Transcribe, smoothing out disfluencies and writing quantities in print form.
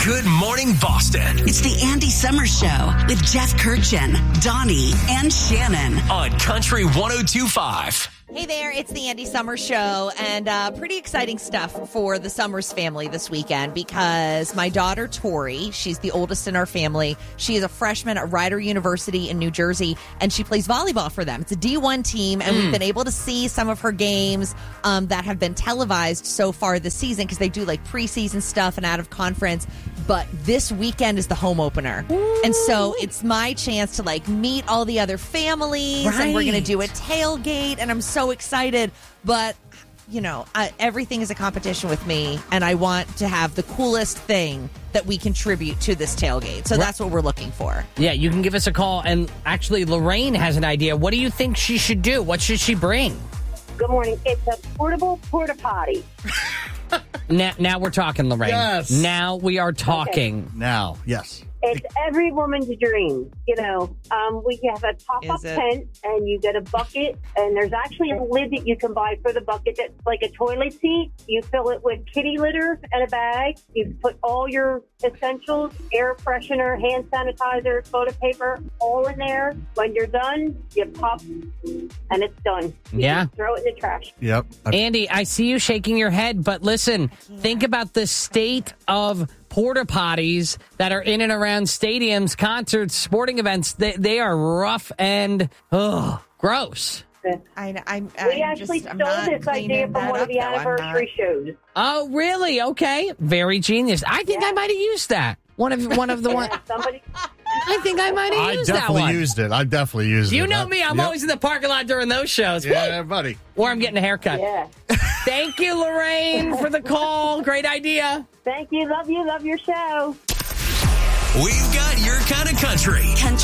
Good Morning Boston. It's the Andy Summers Show with Jeff Kirchin, Donnie, and Shannon. On Country 102.5. Hey there, it's the Andy Summers Show, and pretty exciting stuff for the Summers family this weekend because my daughter, Tori, she's the oldest in our family. She is a freshman at Rider University in New Jersey, and she plays volleyball for them. It's a D1 team, and we've been able to see some of her games that have been televised so far this season because they do like preseason stuff and out of conference. But this weekend is the home opener. Ooh. And so it's my chance to like meet all the other families. Right. And we're going to do a tailgate. And I'm so excited. But, you know, everything is a competition with me. And I want to have the coolest thing that we contribute to this tailgate. So that's what we're looking for. Yeah, you can give us a call. And actually, Lorraine has an idea. What do you think she should do? What should she bring? Good morning. It's a portable porta potty. Now we're talking, Lorraine. Yes. Now we are talking. Okay. Now, yes. It's every woman's dream. You know, we have a pop-up tent, and you get a bucket, and there's actually a lid that you can buy for the bucket that's like a toilet seat. You fill it with kitty litter and a bag. You put all your essentials, air freshener, hand sanitizer, toilet paper, all in there. When you're done, you pop, and it's done. You throw it in the trash. Yep. Andy, I see you shaking your head, but listen, think about the state of porta potties that are in and around stadiums, concerts, sporting events. They are rough and gross. We actually stole this idea from one of the anniversary shows. Oh, really? Okay. Very genius. I think I might have used that. One of the one. Somebody. I think I might have used that one. I definitely used it. You know me. I'm always in the parking lot during those shows. Yeah, buddy. Or I'm getting a haircut. Yeah. Thank you, Lorraine, for the call. Great idea. Thank you. Love you. Love your show. We've got your kind of country. Country